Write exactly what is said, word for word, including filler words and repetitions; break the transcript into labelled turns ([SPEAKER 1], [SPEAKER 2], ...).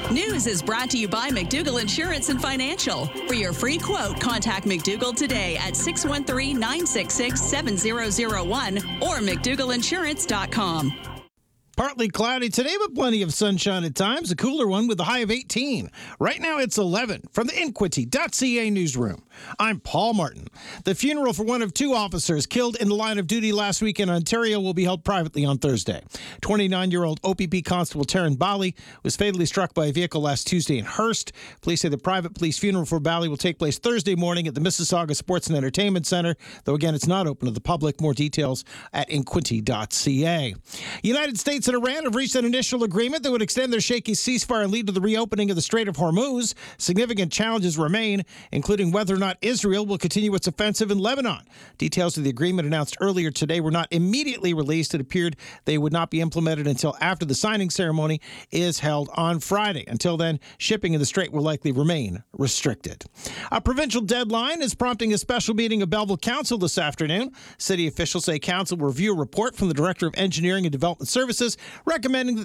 [SPEAKER 1] News is brought to you by McDougall Insurance and Financial. For your free quote, contact McDougall today at six one three, nine six six, seven zero zero one or mcdougal insurance dot com.
[SPEAKER 2] Partly cloudy today, but plenty of sunshine at times. A cooler one with a high of eighteen. Right now it's eleven. From the Inquity dot C A newsroom, I'm Paul Martin. The funeral for one of two officers killed in the line of duty last week in Ontario will be held privately on Thursday. twenty-nine-year-old O P P Constable Taryn Bali was fatally struck by a vehicle last Tuesday in Hearst. Police say the private police funeral for Bali will take place Thursday morning at the Mississauga Sports and Entertainment Centre, though again it's not open to the public. More details at Inquity dot C A. United States and Iran have reached an initial agreement that would extend their shaky ceasefire and lead to the reopening of the Strait of Hormuz. Significant challenges remain, including whether or not Israel will continue its offensive in Lebanon. Details of the agreement announced earlier today were not immediately released. It appeared they would not be implemented until after the signing ceremony is held on Friday. Until then, shipping in the Strait will likely remain restricted. A provincial deadline is prompting a special meeting of Belleville Council this afternoon. City officials say council will review a report from the Director of Engineering and Development Services recommending that